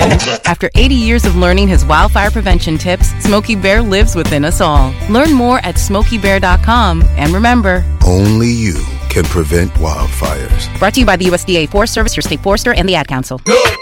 After 80 years of learning his wildfire prevention tips, Smokey Bear lives within us all. Learn more at SmokeyBear.com. And remember, only you can prevent wildfires. Brought to you by the USDA Forest Service, your state forester, and the Ad Council. Good